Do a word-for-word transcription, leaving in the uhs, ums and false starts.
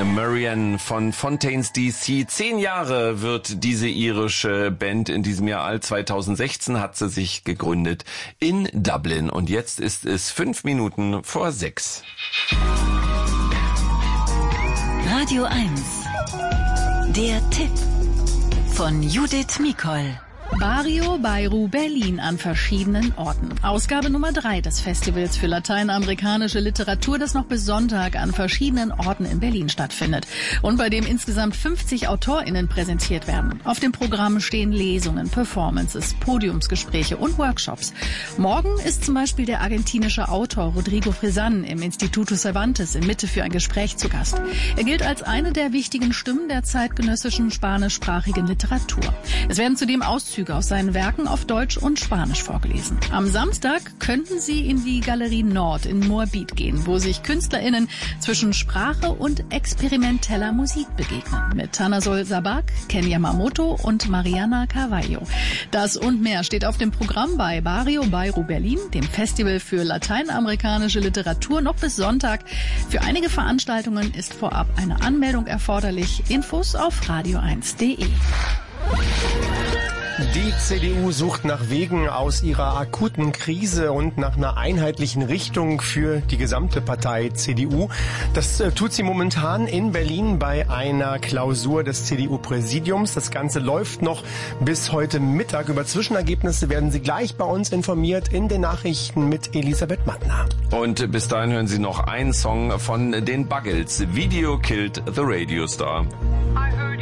Marianne von Fontaines D C. Zehn Jahre wird diese irische Band in diesem Jahr alt. zweitausendsechzehn hat sie sich gegründet in Dublin. Und jetzt ist es fünf Minuten vor sechs. Radio eins. Der Tipp von Judith Mikol. Barrio Bairu Berlin an verschiedenen Orten. Ausgabe Nummer drei des Festivals für lateinamerikanische Literatur, das noch bis Sonntag an verschiedenen Orten in Berlin stattfindet und bei dem insgesamt fünfzig AutorInnen präsentiert werden. Auf dem Programm stehen Lesungen, Performances, Podiumsgespräche und Workshops. Morgen ist zum Beispiel der argentinische Autor Rodrigo Fresán im Instituto Cervantes in Mitte für ein Gespräch zu Gast. Er gilt als eine der wichtigen Stimmen der zeitgenössischen spanischsprachigen Literatur. Es werden zudem Auszüge aus seinen Werken auf Deutsch und Spanisch vorgelesen. Am Samstag könnten Sie in die Galerie Nord in Moabit gehen, wo sich KünstlerInnen zwischen Sprache und experimenteller Musik begegnen. Mit Tanasol Sabak, Ken Yamamoto und Mariana Carvalho. Das und mehr steht auf dem Programm bei Barrio Bairu Berlin, dem Festival für lateinamerikanische Literatur, noch bis Sonntag. Für einige Veranstaltungen ist vorab eine Anmeldung erforderlich. Infos auf radio eins punkt de. Die C D U sucht nach Wegen aus ihrer akuten Krise und nach einer einheitlichen Richtung für die gesamte Partei C D U. Das äh, tut sie momentan in Berlin bei einer Klausur des C D U-Präsidiums. Das Ganze läuft noch bis heute Mittag. Über Zwischenergebnisse werden Sie gleich bei uns informiert in den Nachrichten mit Elisabeth Mattner. Und bis dahin hören Sie noch einen Song von den Buggles. Video Killed the Radio Star.